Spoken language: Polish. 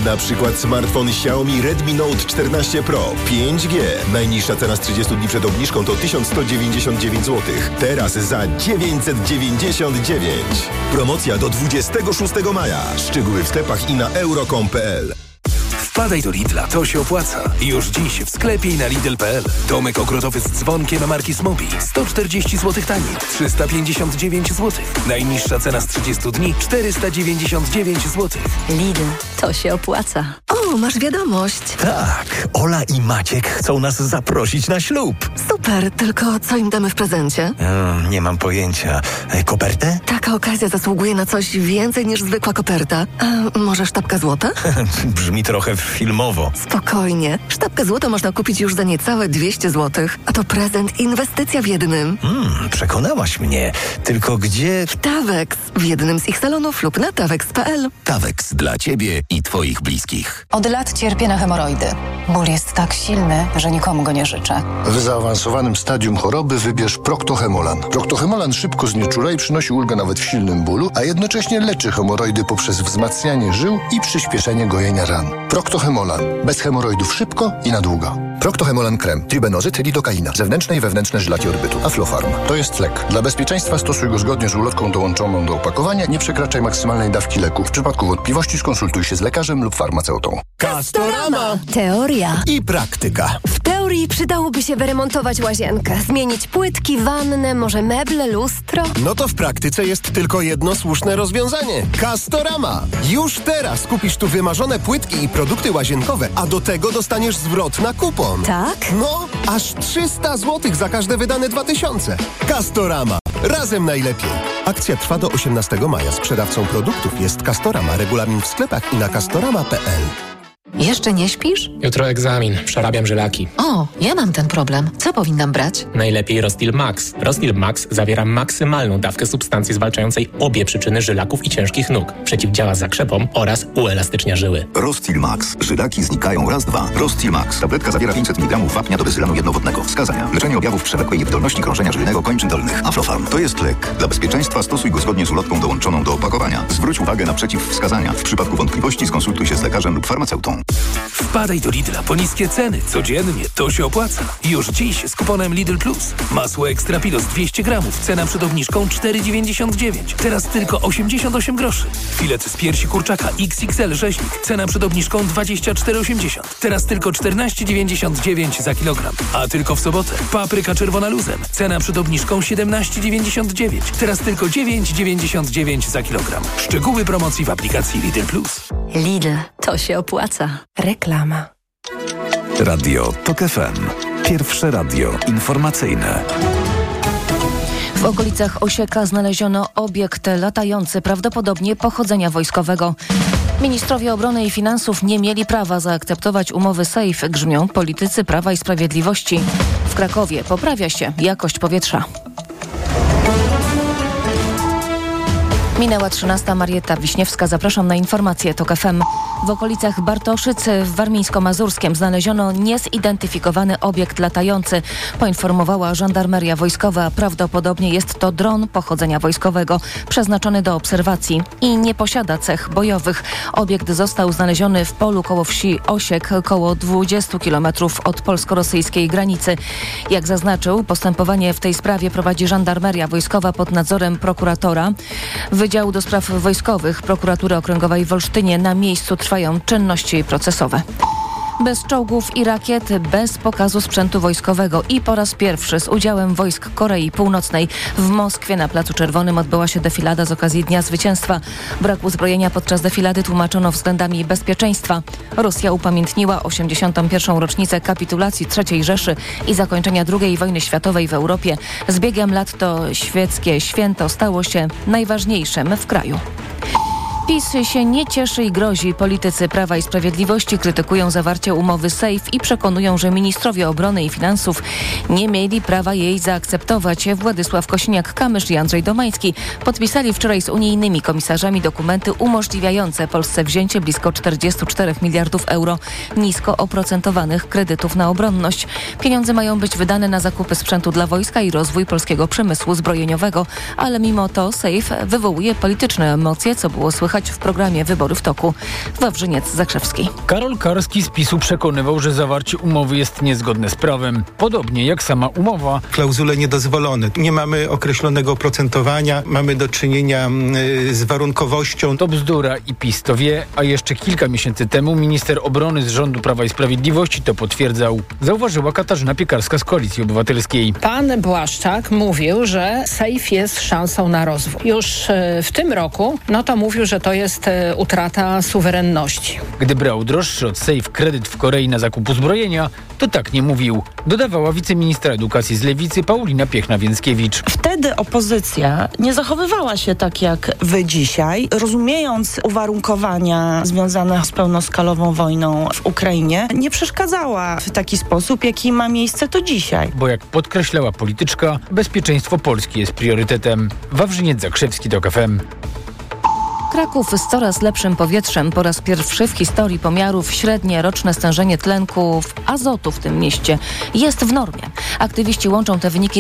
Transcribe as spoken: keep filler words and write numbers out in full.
Na przykład smartfon Xiaomi Redmi Note czternaście Pro pięć G. Najniższa cena z trzydziestu dni przed obniżką to tysiąc sto dziewięćdziesiąt dziewięć złotych. Teraz za dziewięćset dziewięćdziesiąt dziewięć. Promocja do dwudziestego szóstego maja. Szczegóły w sklepach i na euro kropka com kropka p l. Wpadaj do Lidla, to się opłaca. Już dziś w sklepie i na lidl kropka p l. Domek ogrodowy z dzwonkiem marki Smobi. sto czterdzieści złotych taniej. trzysta pięćdziesiąt dziewięć złotych. Najniższa cena z trzydziestu dni czterysta dziewięćdziesiąt dziewięć złotych. Lidl, to się opłaca. O, masz wiadomość. Tak, Ola i Maciek chcą nas zaprosić na ślub. Super, tylko co im damy w prezencie? Hmm, nie mam pojęcia. E, kopertę? Taka okazja zasługuje na coś więcej niż zwykła koperta. A może sztabka złota? Brzmi trochę filmowo. Spokojnie. Sztabkę złota można kupić już za niecałe dwieście złotych. A to prezent, inwestycja w jednym. Hmm, przekonałaś mnie. Tylko gdzie... W Tawex. W jednym z ich salonów lub na tawex kropka p l. Tawex dla Ciebie i Twoich bliskich. Od lat cierpię na hemoroidy. Ból jest tak silny, że nikomu go nie życzę. W zaawansowanym stadium choroby wybierz Proctohemolan. Proctohemolan szybko znieczula i przynosi ulgę nawet w silnym bólu, a jednocześnie leczy hemoroidy poprzez wzmacnianie żył i przyspieszenie gojenia ran. Proctohemolan. Bez hemoroidów szybko i na długo. Proctohemolan krem. Tribenozyt, lidokaina. Zewnętrzne i wewnętrzne żylaki orbytu. Aflofarm. To jest lek. Dla bezpieczeństwa stosuj go zgodnie z ulotką dołączoną do opakowania. Nie przekraczaj maksymalnej dawki leku. W przypadku wątpliwości skonsultuj się z lekarzem lub farmaceutą. Castorama. Teoria I praktyka. W teorii przydałoby się wyremontować łazienkę, zmienić płytki, wannę, może meble, lustro. No to w praktyce jest tylko jedno słuszne rozwiązanie. Castorama. Już teraz kupisz tu wymarzone płytki i produkty łazienkowe, a do tego dostaniesz zwrot na kupon. Tak? No, aż trzysta złotych za każde wydane dwa tysiące. Castorama. Razem najlepiej. Akcja trwa do osiemnastego maja. Sprzedawcą produktów jest Castorama. Regulamin w sklepach i na castorama kropka p l. Jeszcze nie śpisz? Jutro egzamin. Przerabiam żylaki. O, ja mam ten problem. Co powinnam brać? Najlepiej Rostil Max. Rostil Max zawiera maksymalną dawkę substancji zwalczającej obie przyczyny żylaków i ciężkich nóg. Przeciwdziała zakrzepom oraz uelastycznia żyły. Rostil Max. Żylaki znikają raz, dwa. Rostil Max. Tabletka zawiera pięćset miligramów wapnia do bezylanu jednowodnego. Wskazania. Leczenie objawów przewlekłej niewydolności krążenia żylnego kończyn dolnych. Aflofarm. To jest lek. Dla bezpieczeństwa stosuj go zgodnie z ulotką dołączoną do opakowania. Zwróć uwagę na przeciwwskazania. W przypadku wątpliwości skonsultuj się z lekarzem lub farmaceutą. Wpadaj do Lidla po niskie ceny. Codziennie to się opłaca. Już dziś z kuponem Lidl Plus. Masło Extra Pilos dwieście gramów. Cena przed obniżką cztery dziewięćdziesiąt dziewięć. Teraz tylko osiemdziesiąt osiem groszy. Filet z piersi kurczaka X X L rzeźnik. Cena przed obniżką dwadzieścia cztery osiemdziesiąt. Teraz tylko czternaście dziewięćdziesiąt dziewięć za kilogram. A tylko w sobotę papryka czerwona luzem. Cena przed obniżką siedemnaście dziewięćdziesiąt dziewięć. Teraz tylko dziewięć dziewięćdziesiąt dziewięć za kilogram. Szczegóły promocji w aplikacji Lidl Plus. Lidl, to się opłaca. Reklama. Radio Tok F M. Pierwsze radio informacyjne. W okolicach Osieka znaleziono obiekt latający, prawdopodobnie pochodzenia wojskowego. Ministrowie obrony i finansów nie mieli prawa zaakceptować umowy SAFE, grzmią politycy Prawa i Sprawiedliwości. W Krakowie poprawia się jakość powietrza. Minęła trzynasta. Marietta Wiśniewska. Zapraszam na informacje Tok F M. W okolicach Bartoszyc w Warmińsko-Mazurskiem znaleziono niezidentyfikowany obiekt latający. Poinformowała żandarmeria wojskowa. Prawdopodobnie jest to dron pochodzenia wojskowego, przeznaczony do obserwacji i nie posiada cech bojowych. Obiekt został znaleziony w polu koło wsi Osiek, koło dwudziestu kilometrów od polsko-rosyjskiej granicy. Jak zaznaczył, postępowanie w tej sprawie prowadzi żandarmeria wojskowa pod nadzorem prokuratora. Wydział do Spraw Wojskowych Prokuratury Okręgowej w Olsztynie. Na miejscu trwają czynności procesowe. Bez czołgów i rakiet, bez pokazu sprzętu wojskowego i po raz pierwszy z udziałem wojsk Korei Północnej w Moskwie na Placu Czerwonym odbyła się defilada z okazji Dnia Zwycięstwa. Brak uzbrojenia podczas defilady tłumaczono względami bezpieczeństwa. Rosja upamiętniła osiemdziesiątą pierwszą rocznicę kapitulacji trzeciej Rzeszy i zakończenia drugiej wojny światowej w Europie. Z biegiem lat to świeckie święto stało się najważniejszym w kraju. PiS się nie cieszy i grozi. Politycy Prawa i Sprawiedliwości krytykują zawarcie umowy SAFE i przekonują, że ministrowie obrony i finansów nie mieli prawa jej zaakceptować. Władysław Kosiniak-Kamysz i Andrzej Domański podpisali wczoraj z unijnymi komisarzami dokumenty umożliwiające Polsce wzięcie blisko czterdziestu czterech miliardów euro nisko oprocentowanych kredytów na obronność. Pieniądze mają być wydane na zakupy sprzętu dla wojska i rozwój polskiego przemysłu zbrojeniowego, ale mimo to SAFE wywołuje polityczne emocje, co było słychać słychać w programie Wybory w toku. Wawrzyniec Zakrzewski. Karol Karski z PiSu przekonywał, że zawarcie umowy jest niezgodne z prawem. Podobnie jak sama umowa. Klauzule niedozwolone. Nie mamy określonego oprocentowania, mamy do czynienia y, z warunkowością. To bzdura i PiS to wie, a jeszcze kilka miesięcy temu minister obrony z rządu Prawa i Sprawiedliwości to potwierdzał. Zauważyła Katarzyna Piekarska z Koalicji Obywatelskiej. Pan Błaszczak mówił, że sejf jest szansą na rozwój. Już w tym roku, no to mówił, że to jest utrata suwerenności. Gdy brał droższy od sejf kredyt w Korei na zakup uzbrojenia, to tak nie mówił. Dodawała wiceministra edukacji z Lewicy Paulina Piechna-Więckiewicz. Wtedy opozycja nie zachowywała się tak jak wy dzisiaj, rozumiejąc uwarunkowania związane z pełnoskalową wojną w Ukrainie, nie przeszkadzała w taki sposób, jaki ma miejsce to dzisiaj. Bo jak podkreślała polityczka, bezpieczeństwo Polski jest priorytetem. Wawrzyniec Zakrzewski, TOK F M. Kraków z coraz lepszym powietrzem. Po raz pierwszy w historii pomiarów średnie roczne stężenie tlenków azotu w tym mieście jest w normie. Aktywiści łączą te wyniki